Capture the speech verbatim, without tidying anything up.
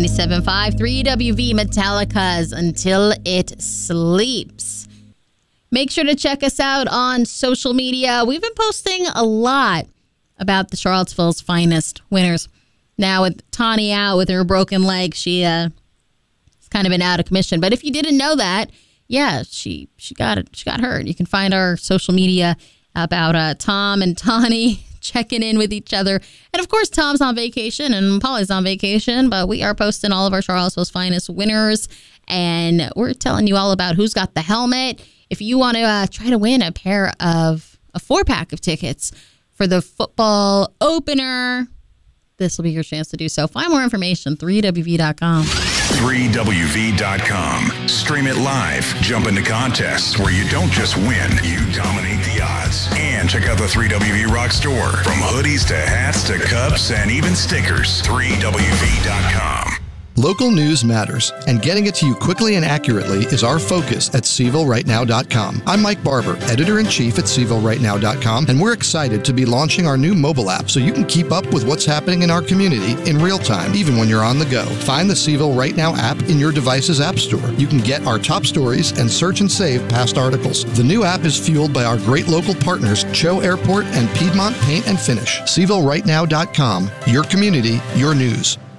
ninety-seven point five, three W V, Metallica's Until It Sleeps. Make sure to check us out on social media. We've been posting a lot about the Charlottesville's finest winners. Now, with Tawny out with her broken leg, she uh, has kind of been out of commission. But if you didn't know that, yeah, she she got it. She got hurt. You can find our social media about uh, Tom and Tawny checking in with each other. And of course, Tom's on vacation and Polly's on vacation, but we are posting all of our Charlottesville's finest winners, and we're telling you all about who's got the helmet. If you want to uh, try to win a pair of a four pack of tickets for the football opener, this will be your chance to do so. Find more information, three W V dot com. three W V dot com. Stream it live. Jump into contests where you don't just win, you dominate the odds. And check out the three W V Rock store. From hoodies to hats to cups and even stickers. three W V dot com. Local news matters, and getting it to you quickly and accurately is our focus at Seville Right Now dot com. I'm Mike Barber, Editor-in-Chief at Seville Right Now dot com, and we're excited to be launching our new mobile app so you can keep up with what's happening in our community in real time, even when you're on the go. Find the Seville Right Now app in your device's app store. You can get our top stories and search and save past articles. The new app is fueled by our great local partners, Cho Airport and Piedmont Paint and Finish. Seville Right Now dot com, your community, your news.